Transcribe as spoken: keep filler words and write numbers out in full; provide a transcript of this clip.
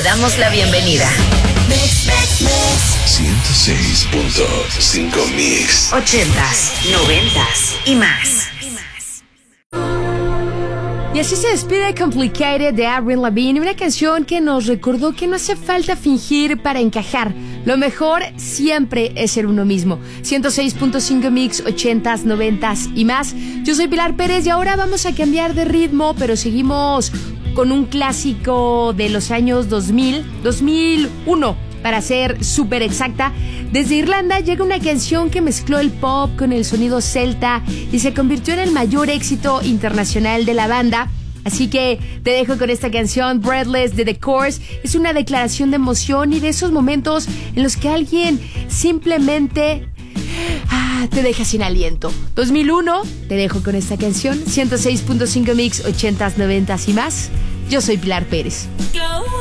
damos la bienvenida. ciento seis punto cinco Mix. Ochentas, noventas y más. Y así se despide Complicated de Avril Lavigne, una canción que nos recordó que no hace falta fingir para encajar. Lo mejor siempre es ser uno mismo. ciento seis punto cinco Mix, ochentas, noventas y más. Yo soy Pilar Pérez y ahora vamos a cambiar de ritmo, pero seguimos con un clásico de los años dos mil, dos mil uno. Para ser súper exacta, desde Irlanda llega una canción que mezcló el pop con el sonido celta y se convirtió en el mayor éxito internacional de la banda. Así que te dejo con esta canción, Breathless de The Course. Es una declaración de emoción y de esos momentos en los que alguien simplemente ah, te deja sin aliento. dos mil uno, te dejo con esta canción, ciento seis punto cinco Mix, ochentas, noventas y más. Yo soy Pilar Pérez. Go